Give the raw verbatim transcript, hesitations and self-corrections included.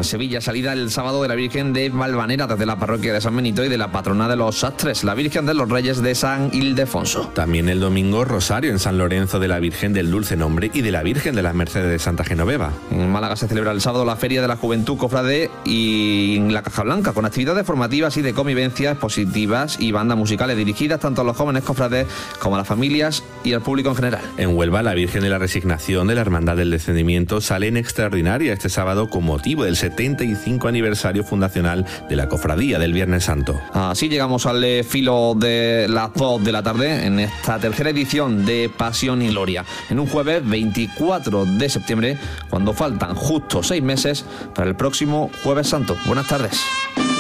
En Sevilla, salida el sábado de la Virgen de Valvanera desde la parroquia de San Benito y de la patrona de los Sastres, la Virgen de los Reyes de San Ildefonso. También el domingo rosario en San Lorenzo de la Virgen del Dulce Nombre y de la Virgen de las Mercedes de Santa Genoveva. En Málaga se celebra el sábado la Feria de la Juventud Cofrade y en la Caja Blanca, con actividades formativas y de convivencia expositivas y bandas musicales dirigidas tanto a los jóvenes cofrades como a las familias y al público en general. En Huelva, la Virgen de la Resignación de la Hermandad del Descendimiento sale en extraordinaria este sábado con motivo del setenta y cinco aniversario fundacional de la Cofradía del Viernes Santo. Así llegamos al eh, filo de las dos de la tarde en esta tercera edición de Pasión y Gloria, en un jueves veinticuatro de septiembre, cuando faltan justo seis meses para el próximo Jueves Santo. Buenas tardes.